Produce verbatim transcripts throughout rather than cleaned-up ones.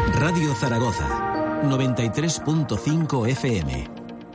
Radio Zaragoza, noventa y tres punto cinco F M.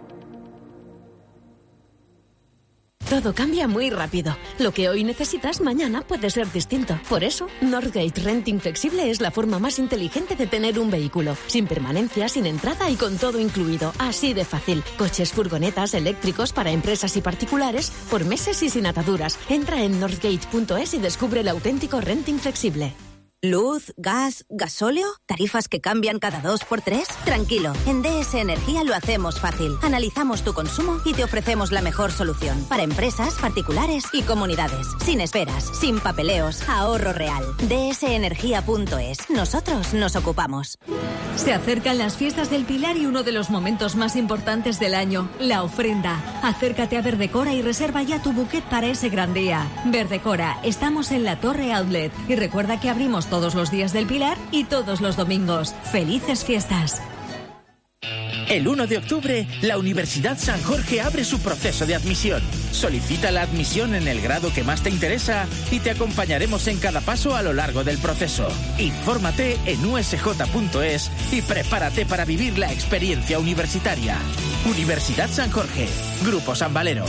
Todo cambia muy rápido. Lo que hoy necesitas, mañana puede ser distinto. Por eso, Northgate Renting Flexible es la forma más inteligente de tener un vehículo. Sin permanencia, sin entrada y con todo incluido. Así de fácil. Coches, furgonetas, eléctricos para empresas y particulares, por meses y sin ataduras. Entra en northgate punto es y descubre el auténtico renting flexible. ¿Luz, gas, gasóleo? ¿Tarifas que cambian cada dos por tres? Tranquilo, en D S Energía lo hacemos fácil. Analizamos tu consumo y te ofrecemos la mejor solución. Para empresas, particulares y comunidades. Sin esperas, sin papeleos, ahorro real. D S energía punto es. Nosotros nos ocupamos. Se acercan las fiestas del Pilar y uno de los momentos más importantes del año, la ofrenda. Acércate a Verdecora y reserva ya tu buquet para ese gran día. Verdecora, estamos en la Torre Outlet y recuerda que abrimos todos los días del Pilar y todos los domingos. ¡Felices fiestas! El uno de octubre, la Universidad San Jorge abre su proceso de admisión. Solicita la admisión en el grado que más te interesa y te acompañaremos en cada paso a lo largo del proceso. Infórmate en u s j punto es y prepárate para vivir la experiencia universitaria. Universidad San Jorge, Grupo San Valero.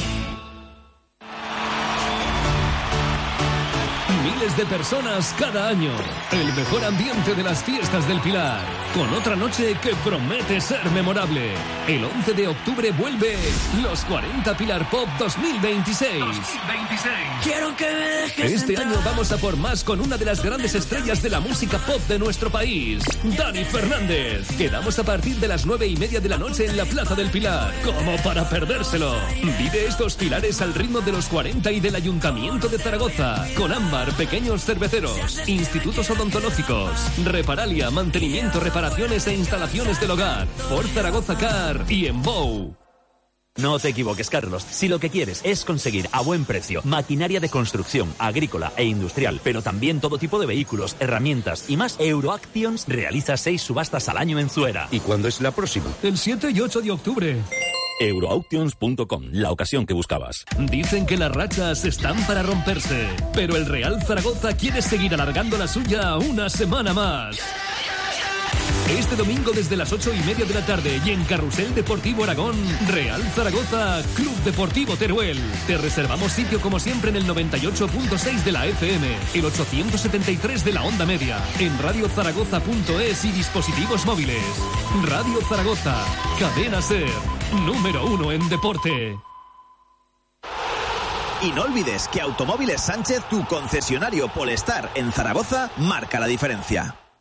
Miles de personas cada año. El mejor ambiente de las fiestas del Pilar. Con otra noche que promete ser memorable. El once de octubre vuelve los cuarenta Pilar Pop dos mil veintiséis. dos mil veintiséis. Quiero que me dejes Este entrar. Año vamos a por más con una de las grandes estrellas de la música pop de nuestro país, Dani Fernández. Quedamos a partir de las nueve y media de la noche en la Plaza del Pilar. Como para perdérselo. Vive estos pilares al ritmo de los cuarenta y del Ayuntamiento de Zaragoza. Con Ámbar, pequeños cerveceros, institutos odontológicos, Reparalia, mantenimiento, reparaciones e instalaciones del hogar, por Zaragoza Car y en Bou. No te equivoques, Carlos. Si lo que quieres es conseguir a buen precio maquinaria de construcción, agrícola e industrial, pero también todo tipo de vehículos, herramientas y más, Euroactions realiza seis subastas al año en Zuera. ¿Y cuándo es la próxima? El siete y ocho de octubre. Euroauctions punto com, la ocasión que buscabas. Dicen que las rachas están para romperse, pero el Real Zaragoza quiere seguir alargando la suya una semana más. Este domingo desde las ocho y media de la tarde y en Carrusel Deportivo Aragón, Real Zaragoza, Club Deportivo Teruel. Te reservamos sitio como siempre en el noventa y ocho punto seis de la F M, el ochocientos setenta y tres de la onda media, en radio zaragoza punto es y dispositivos móviles. Radio Zaragoza, cadena SER, número uno en deporte. Y no olvides que Automóviles Sánchez, tu concesionario Polestar en Zaragoza, marca la diferencia.